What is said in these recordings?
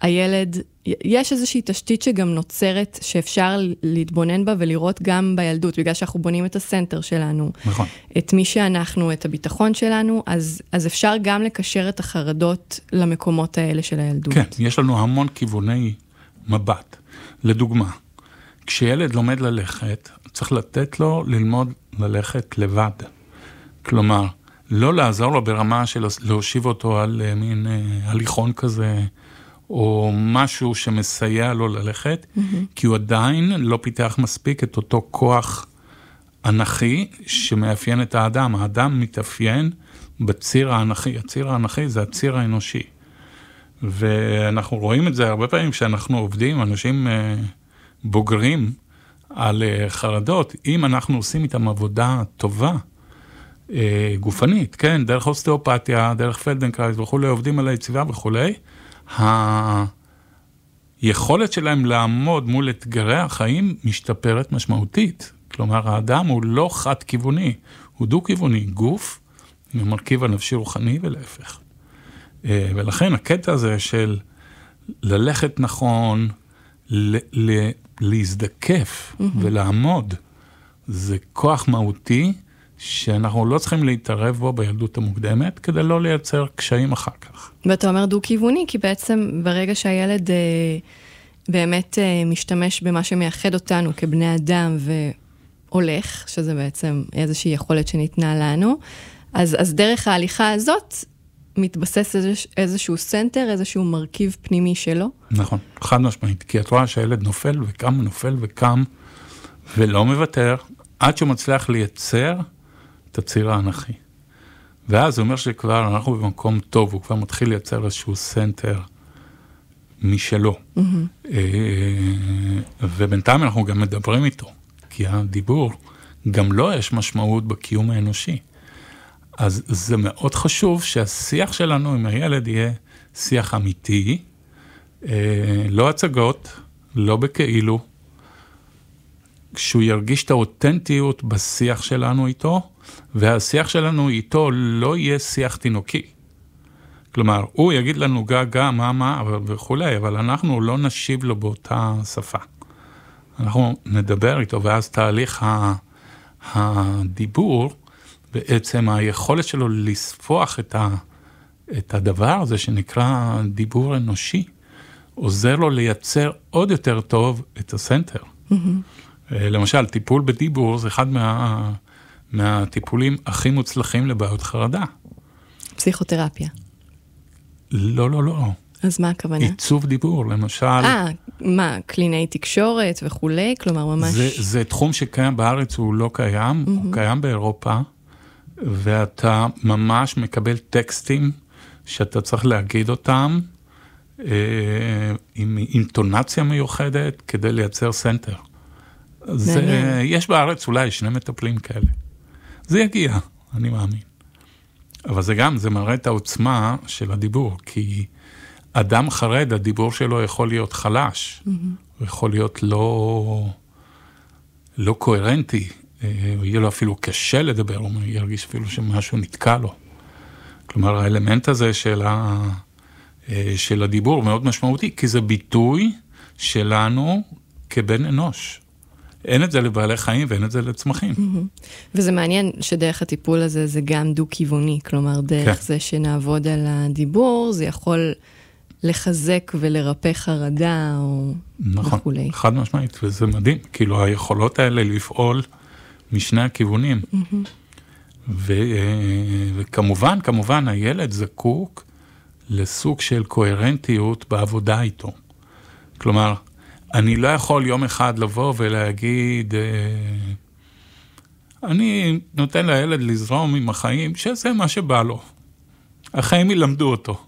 הילד, יש איזושהי תשתית שגם נוצרת, שאפשר להתבונן בה ולראות גם בילדות, בגלל שאנחנו בונים את הסנטר שלנו, נכון. את מי שאנחנו, את הביטחון שלנו, אז אפשר גם לקשר את החרדות למקומות האלה של הילדות. כן, יש לנו המון כיווני מבט. לדוגמה, כשילד לומד ללכת, צריך לתת לו ללמוד ללכת לבד. כלומר, לא לעזור לו ברמה של להושיב אותו על מין הליכון כזה, או משהו שמסייע לו ללכת, כי הוא עדיין לא פיתח מספיק את אותו כוח אנכי שמאפיין את האדם. האדם מתאפיין בציר האנכי. הציר האנכי זה הציר האנושי. ואנחנו רואים את זה הרבה פעמים כשאנחנו עובדים, אנשים בוגרים על חרדות, אם אנחנו עושים איתם עבודה טובה, גופנית, כן, דרך אוסטאופתיה, דרך פלדנקרייז וכו', עובדים על היציבה וכו', היכולת שלהם לעמוד מול אתגרי החיים משתפרת משמעותית. כלומר, האדם הוא לא חד-כיווני, הוא דו-כיווני, גוף, ממרכיב הנפשי רוחני ולהפך. ולכן הקטע הזה של ללכת נכון, להזדקף ולעמוד, זה כוח מהותי שאנחנו לא צריכים להתערב בו בילדות המוקדמת, כדי לא לייצר קשיים אחר כך. ואתה אומר דו-כיווני, כי בעצם ברגע שהילד באמת משתמש במה שמייחד אותנו כבני אדם והולך, שזה בעצם איזושהי יכולת שניתנה לנו, אז דרך ההליכה הזאת מתבסס איזשהו סנטר, איזשהו מרכיב פנימי שלו. נכון, חד משמעית, כי את רואה שהילד נופל וקם ולא מוותר, עד שהוא מצליח לייצר את הציר האנכי. ואז זה אומר שכבר אנחנו במקום טוב, הוא כבר מתחיל לייצר איזשהו סנטר משלו. ובינתיים אנחנו גם מדברים איתו, כי הדיבור גם לא יש משמעות בקיום האנושי. אז זה מאוד חשוב שהשיח שלנו עם הילד יהיה שיח אמיתי, לא הצגות, לא בכאילו, כשהוא ירגיש את האותנטיות בשיח שלנו איתו, והשיח שלנו איתו לא יהיה שיח תינוקי. כלומר, הוא יגיד לנו גגה, מה, וכו', אבל אנחנו לא נשיב לו באותה שפה. אנחנו נדבר איתו, ואז תהליך הדיבור, בעצם היכולת שלו לספוח את הדבר הזה שנקרא דיבור אנושי, עוזר לו לייצר עוד יותר טוב את הסנטר. למשל, טיפול בדיבור זה אחד מהטיפולים הכי מוצלחים לבעיות חרדה. פסיכותרפיה. לא. אז מה הכוונה? עיצוב דיבור, למשל. מה, קלינאי תקשורת וכולי? כלומר, ממש... זה תחום שקיים בארץ, הוא לא קיים, הוא קיים באירופה, ואתה ממש מקבל טקסטים שאתה צריך להגיד אותם, עם אינטונציה מיוחדת, כדי לייצר סנטר. יש בארץ אולי 2 מטפלים כאלה. זה יגיע, אני מאמין. אבל זה מראה את העוצמה של הדיבור, כי אדם חרד, הדיבור שלו יכול להיות חלש, הוא יכול להיות לא קוהרנטי, יהיה לו אפילו קשה לדבר, הוא ירגיש אפילו שמשהו נתקע לו. כלומר, האלמנט הזה של הדיבור מאוד משמעותי, כי זה ביטוי שלנו כבן אנוש. אין את זה לבעלי חיים ואין את זה לצמחים. וזה מעניין שדרך הטיפול הזה זה גם דו-כיווני, כלומר דרך זה שנעבוד על הדיבור, זה יכול לחזק ולרפא חרדה או וכולי. נכון, חד משמעית, וזה מדהים, כאילו היכולות האלה לפעול משני הכיוונים. וכמובן הילד זקוק לסוג של קוהרנטיות בעבודה איתו. כלומר, אני לא יכול יום אחד לבוא ולהגיד, אני נותן לילד לזרום עם החיים, שזה מה שבא לו. החיים ילמדו אותו.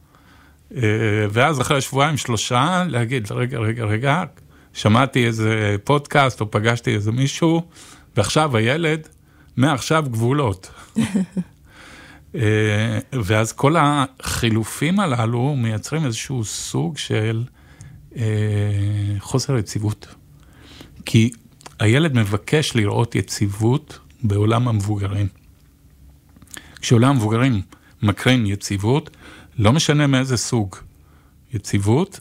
ואז אחרי 2-3 להגיד, רגע, שמעתי איזה פודקאסט או פגשתי איזה מישהו, ועכשיו הילד, מעכשיו גבולות. ואז כל החילופים הללו מייצרים איזשהו סוג של חוסר יציבות. כי הילד מבקש לראות יציבות בעולם המבוגרים. כשעולם המבוגרים מקרין יציבות, לא משנה מאיזה סוג יציבות,